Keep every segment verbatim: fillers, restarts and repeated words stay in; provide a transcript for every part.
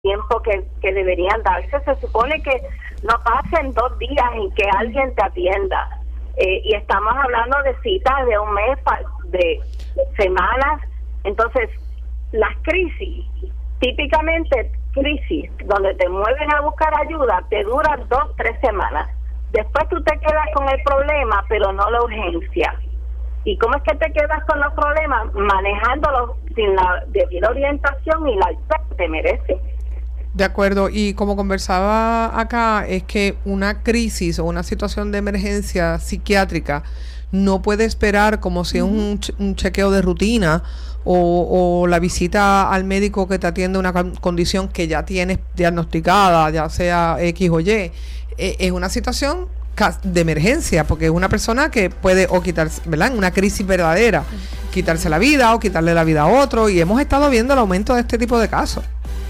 tiempo que, que deberían darse. Se supone que no pasen dos días en que alguien te atienda. Eh, y estamos hablando de citas de un mes, de semanas. Entonces, las crisis, típicamente crisis, donde te mueven a buscar ayuda, te duran dos, tres semanas. Después tú te quedas con el problema, pero no la urgencia. ¿Y cómo es que te quedas con los problemas? Manejándolos sin la debida orientación y la ayuda que te merece. De acuerdo, y como conversaba acá, es que una crisis o una situación de emergencia psiquiátrica no puede esperar como si es un, un chequeo de rutina o, o la visita al médico que te atiende una condición que ya tienes diagnosticada, ya sea X o Y. Eh, es una situación de emergencia, porque es una persona que puede o quitarse, ¿verdad? En una crisis verdadera, quitarse la vida o quitarle la vida a otro, y hemos estado viendo el aumento de este tipo de casos.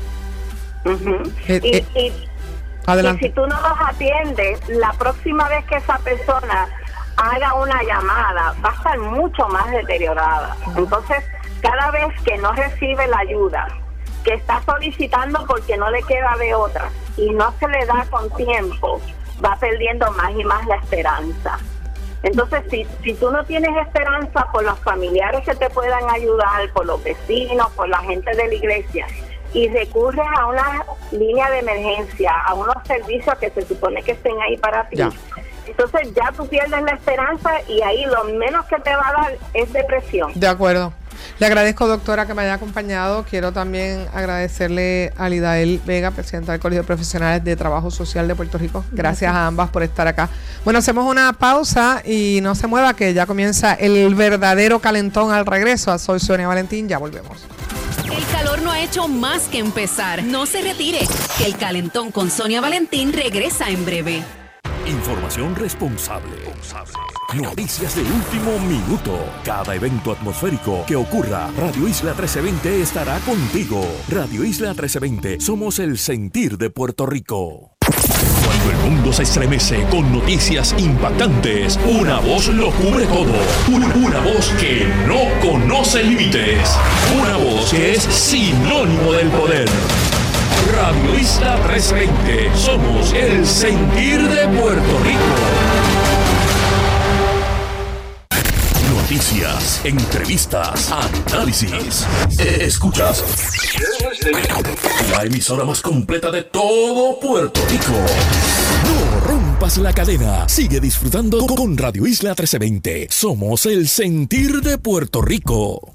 Uh-huh. Eh, y, eh, y, adelante. y si tú no los atiendes, la próxima vez que esa persona haga una llamada, va a estar mucho más deteriorada. Entonces, cada vez que no recibe la ayuda, que está solicitando porque no le queda de otra, y no se le da con tiempo, va perdiendo más y más la esperanza. Entonces, si, si tú no tienes esperanza por los familiares que te puedan ayudar, por los vecinos, por la gente de la iglesia, y recurres a una línea de emergencia, a unos servicios que se supone que estén ahí para ti, ya. Entonces ya tú pierdes la esperanza y ahí lo menos que te va a dar es depresión. De acuerdo. Le agradezco, doctora, que me haya acompañado. Quiero también agradecerle a Lidael Vega, presidenta del Colegio de Profesionales de Trabajo Social de Puerto Rico. Gracias, Gracias a ambas por estar acá. Bueno, hacemos una pausa y no se mueva, que ya comienza el verdadero calentón al regreso. Soy Sonia Valentín, ya volvemos. El calor no ha hecho más que empezar. No se retire, que el calentón con Sonia Valentín regresa en breve. Información responsable. Noticias de último minuto. Cada evento atmosférico que ocurra, Radio Isla trece veinte estará contigo. Radio Isla trece veinte, somos el sentir de Puerto Rico. Cuando el mundo se estremece con noticias impactantes, una voz lo cubre todo. Una, una voz que no conoce límites. Una voz que es sinónimo del poder. Radio Isla trece veinte, somos el sentir de Puerto Rico. Noticias, entrevistas, análisis. Escuchas la emisora más completa de todo Puerto Rico. No rompas la cadena. Sigue disfrutando con Radio Isla trece veinte. Somos el sentir de Puerto Rico.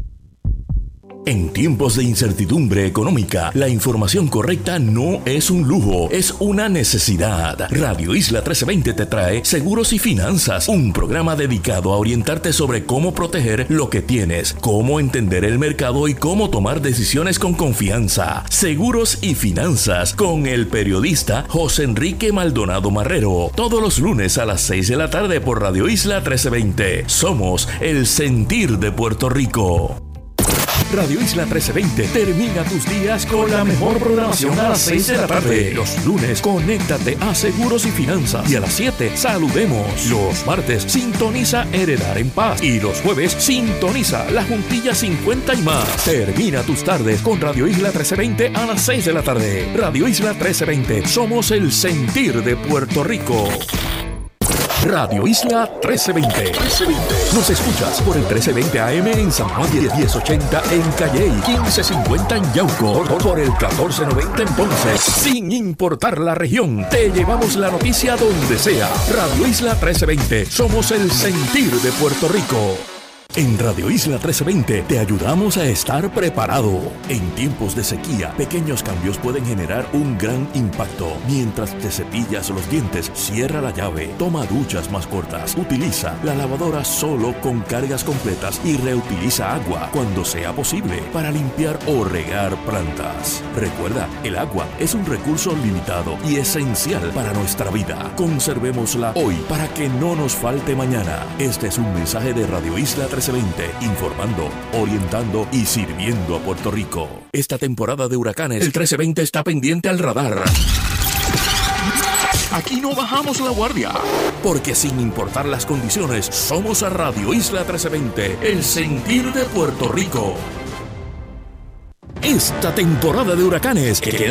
En tiempos de incertidumbre económica, la información correcta no es un lujo, es una necesidad. Radio Isla trece veinte te trae Seguros y Finanzas, un programa dedicado a orientarte sobre cómo proteger lo que tienes, cómo entender el mercado y cómo tomar decisiones con confianza. Seguros y Finanzas con el periodista José Enrique Maldonado Marrero, todos los lunes a las seis de la tarde por Radio Isla trece veinte. Somos el sentir de Puerto Rico. Radio Isla trece veinte termina tus días con la mejor programación a las seis de la tarde. Los lunes, conéctate a Seguros y Finanzas. Y a las siete, saludemos. Los martes, sintoniza Heredar en Paz. Y los jueves, sintoniza La Juntilla cincuenta y más. Termina tus tardes con Radio Isla trece veinte a las seis de la tarde. Radio Isla trece veinte, somos el sentir de Puerto Rico. Radio Isla trece veinte. Nos escuchas por el trece veinte A M en San Juan, diez ochenta en Calley, quince cincuenta en Yauco, por el catorce noventa en Ponce. Sin importar la región, te llevamos la noticia donde sea. Radio Isla trece veinte, somos el sentir de Puerto Rico. En Radio Isla trece veinte te ayudamos a estar preparado. En tiempos de sequía, pequeños cambios pueden generar un gran impacto. Mientras te cepillas los dientes, cierra la llave, toma duchas más cortas, utiliza la lavadora solo con cargas completas y reutiliza agua cuando sea posible para limpiar o regar plantas. Recuerda, el agua es un recurso limitado y esencial para nuestra vida. Conservémosla hoy para que no nos falte mañana. Este es un mensaje de Radio Isla trece veinte, informando, orientando y sirviendo a Puerto Rico. Esta temporada de huracanes, el trece veinte está pendiente al radar. Aquí no bajamos la guardia, porque sin importar las condiciones, somos a Radio Isla trece veinte, el sentir de Puerto Rico. Esta temporada de huracanes